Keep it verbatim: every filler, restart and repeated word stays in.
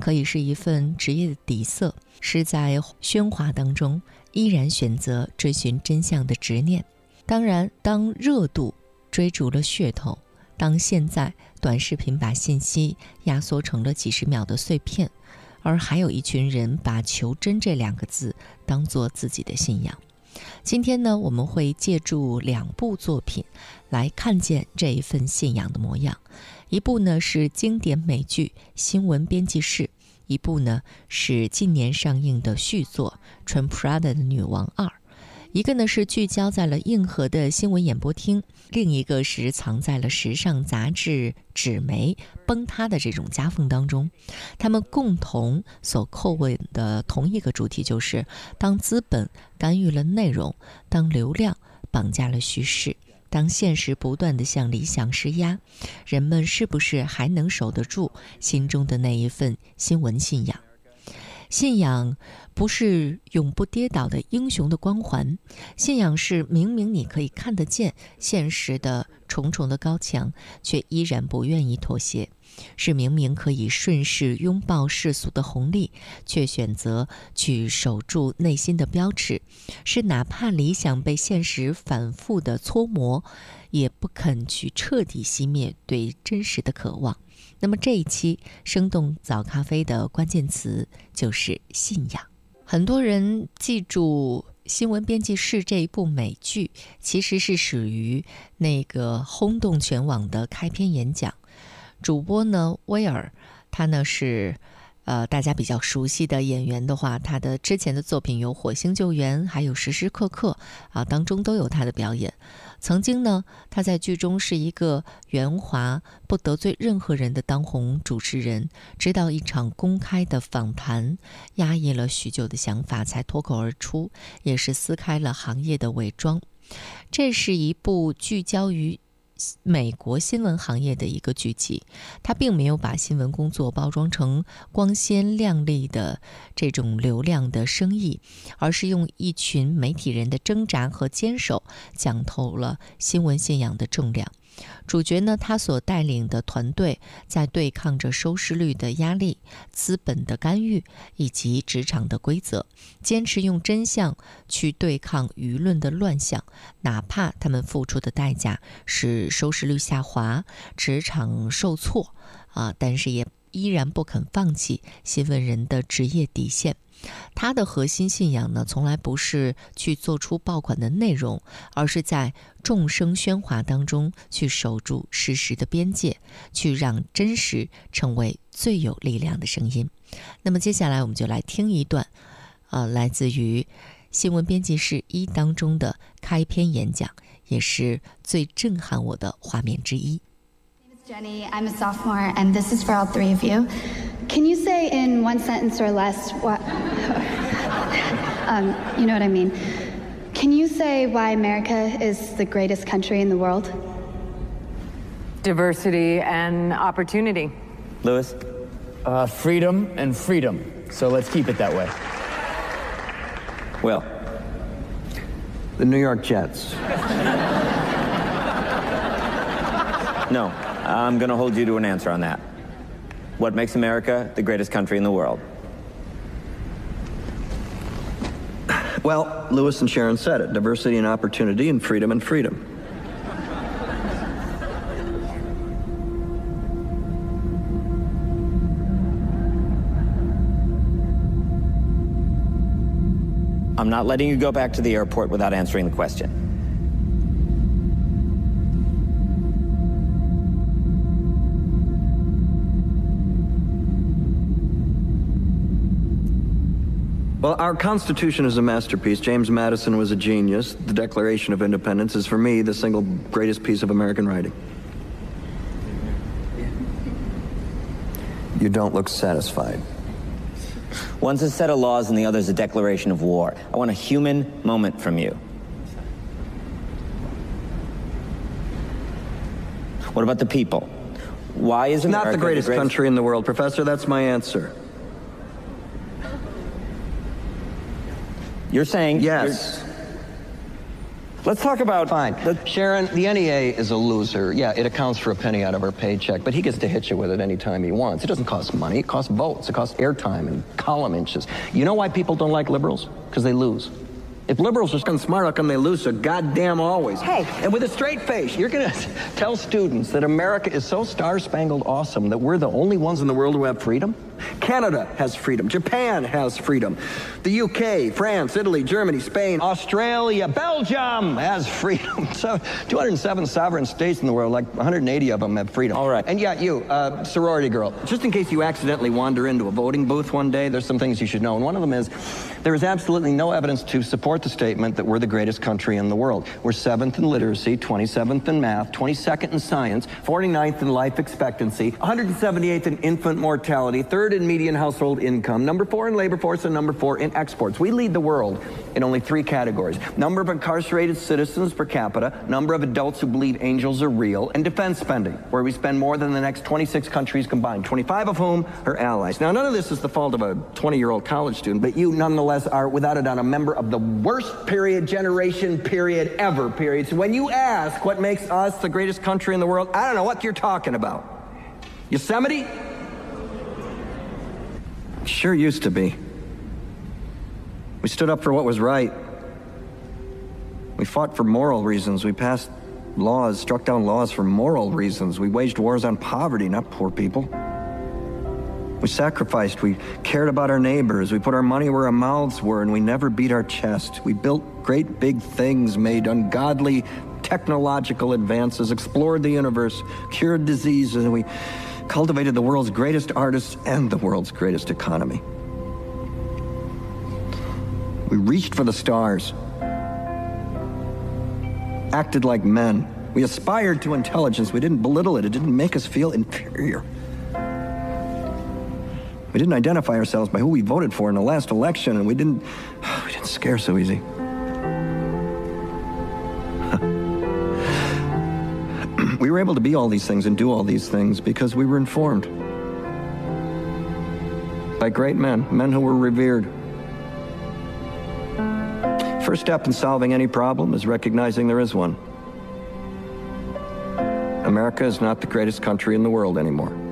可以是一份职业的底色，是在喧哗当中依然选择追寻真相的执念。当然，当热度追逐了噱头，当现在短视频把信息压缩成了几十秒的碎片，而还有一群人把求真这两个字当作自己的信仰。今天呢，我们会借助两部作品来看见这一份信仰的模样。一部呢是经典美剧《新闻编辑室》，一部呢是近年上映的续作《穿 Prada 的女王二》。一个呢是聚焦在了硬核的新闻演播厅，另一个是藏在了时尚杂志纸媒崩塌的这种夹缝当中。他们共同所叩问的同一个主题，就是当资本干预了内容，当流量绑架了叙事，当现实不断地向理想施压，人们是不是还能守得住心中的那一份新闻信仰？信仰不是永不跌倒的英雄的光环，信仰是明明你可以看得见现实的重重的高墙，却依然不愿意妥协，是明明可以顺势拥抱世俗的红利，却选择去守住内心的标尺，是哪怕理想被现实反复的搓磨，也不肯去彻底熄灭对真实的渴望。那么这一期生动早咖啡的关键词就是信仰。很多人记住新闻编辑室这一部美剧，其实是属于那个轰动全网的开篇演讲。主播呢，威尔，他呢是呃大家比较熟悉的演员的话，他的之前的作品有《火星救援》还有《时时刻刻》啊，当中都有他的表演。曾经呢，他在剧中是一个圆滑不得罪任何人的当红主持人，直到一场公开的访谈压抑了许久的想法才脱口而出，也是撕开了行业的伪装。这是一部聚焦于美国新闻行业的一个剧集，它并没有把新闻工作包装成光鲜亮丽的这种流量的生意，而是用一群媒体人的挣扎和坚守讲透了新闻信仰的重量。主角呢，他所带领的团队在对抗着收视率的压力、资本的干预以及职场的规则，坚持用真相去对抗舆论的乱象，哪怕他们付出的代价是收视率下滑、职场受挫啊，但是也依然不肯放弃新闻人的职业底线。他的核心信仰呢，从来不是去做出爆款的内容，而是在众生喧哗当中去守住事实的边界，去让真实成为最有力量的声音。那么接下来我们就来听一段呃，来自于新闻编辑室一当中的开篇演讲，也是最震撼我的画面之一。 Jenny, I'm a sophomore, and this is for all three of you. Can you say in one sentence or less what... um, you know what I mean. Can you say why America is the greatest country in the world? Diversity and opportunity. Lewis? Uh, freedom and freedom. So let's keep it that way. Will? The New York Jets. No. I'm going to hold you to an answer on that. What makes America the greatest country in the world? Well, Lewis and Sharon said it. Diversity and opportunity and freedom and freedom. I'm not letting you go back to the airport without answering the question. Well, our Constitution is a masterpiece. James Madison was a genius. The Declaration of Independence is, for me, the single greatest piece of American writing. You don't look satisfied. One's a set of laws and the other's a declaration of war. I want a human moment from you. What about the people? Why is America not the greatest, the greatest country in the world, Professor? That's my answer. You're saying... Yes. You're... Let's talk about... Fine. Sharon, the N E A is a loser. Yeah, it accounts for a penny out of our paycheck, but he gets to hit you with it anytime he wants. It doesn't cost money. It costs votes. It costs airtime and column inches. You know why people don't like liberals? Because they lose. If liberals are smart, how come they lose so goddamn always? Hey. And with a straight face, you're going to tell students that America is so star-spangled awesome that we're the only ones in the world who have freedom? Canada has freedom. Japan has freedom. The U K, France, Italy, Germany, Spain, Australia, Belgium has freedom. So two hundred seven sovereign states in the world, like one hundred eighty of them have freedom. All right. And yeah, you, uh, sorority girl, just in case you accidentally wander into a voting booth one day, there's some things you should know. And one of them is there is absolutely no evidence to support the statement that we're the greatest country in the world. We're seventh in literacy, twenty-seventh in math, twenty-second in science, forty-ninth in life expectancy, one hundred seventy-eighth in infant mortality, third in median household income, number four in labor force, and number four in exports. We lead the world in only three categories: number of incarcerated citizens per capita, number of adults who believe angels are real, and defense spending, where we spend more than the next twenty-six countries combined, twenty-five of whom are allies. Now, none of this is the fault of a twenty-year-old college student, but you nonetheless are, without a doubt, a member of the worst period, generation, period, ever, period. So when you ask what makes us the greatest country in the world, I don't know what you're talking about. Yosemite? Sure used to be. We stood up for what was right. We fought for moral reasons. We passed laws, struck down laws for moral reasons. We waged wars on poverty, not poor people. We sacrificed. We cared about our neighbors. We put our money where our mouths were, and we never beat our chest. We built great big things, made ungodly technological advances, explored the universe, cured diseases, and we cultivated the world's greatest artists and the world's greatest economy. We reached for the stars, acted like men. We aspired to intelligence. We didn't belittle it. It didn't make us feel inferior. We didn't identify ourselves by who we voted for in the last election, and we didn't, we didn't scare so easy. We were able to be all these things and do all these things because we were informed by great men, men who were revered. First step in solving any problem is recognizing there is one. America is not the greatest country in the world anymore.